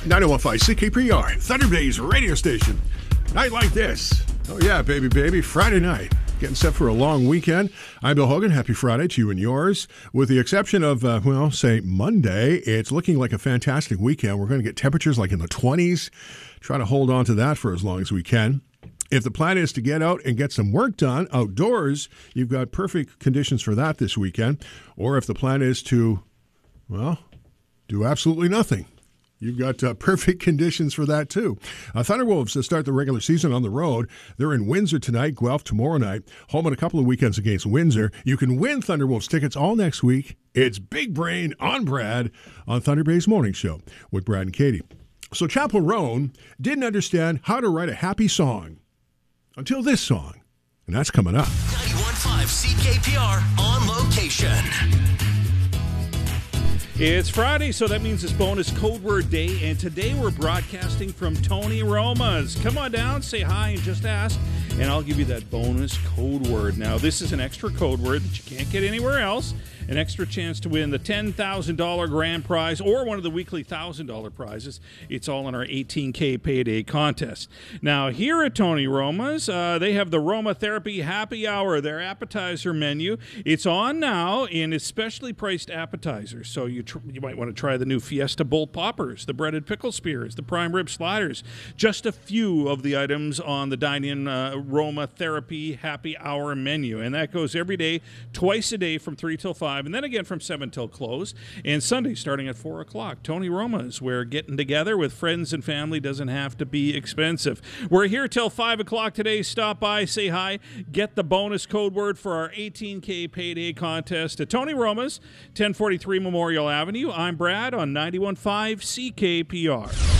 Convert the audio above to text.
91.5 CKPR, Thunder Bay's radio station. Night like this. Oh yeah, baby. Friday night. Getting set for a long weekend. I'm Bill Hogan. Happy Friday to you and yours. With the exception of, say Monday, it's looking like a fantastic weekend. We're going to get temperatures like in the 20s. Try to hold on to that for as long as we can. If the plan is to get out and get some work done outdoors, you've got perfect conditions for that this weekend. Or if the plan is to, do absolutely nothing, you've got perfect conditions for that, too. Thunderwolves start the regular season on the road. They're in Windsor tonight, Guelph tomorrow night, home in a couple of weekends against Windsor. You can win Thunderwolves tickets all next week. It's Big Brain on Brad on Thunder Bay's Morning Show with Brad and Katie. So Chappell Roan didn't understand how to write a happy song until this song, and that's coming up. 91.5 CKPR on location. It's Friday, so that means it's bonus code word day, and today we're broadcasting from Tony Roma's. Come on down, say hi, and just ask, and I'll give you that bonus code word. Now, this is an extra code word that you can't get anywhere else. An extra chance to win the $10,000 grand prize or one of the weekly $1,000 prizes. It's all in our 18K payday contest. Now, here at Tony Roma's, they have the Roma Therapy Happy Hour, their appetizer menu. It's on now in especially priced appetizers. So you might want to try the new Fiesta Bowl Poppers, the breaded pickle spears, the prime rib sliders. Just a few of the items on the dine-in Roma Therapy Happy Hour menu. And that goes every day, twice a day from 3 till 5. And then again from 7 till close. And Sunday starting at 4 o'clock. Tony Roma's, where getting together with friends and family doesn't have to be expensive. We're here till 5 o'clock today. Stop by, say hi, get the bonus code word for our 18K payday contest at Tony Roma's, 1043 Memorial Avenue. I'm Brad on 91.5 CKPR.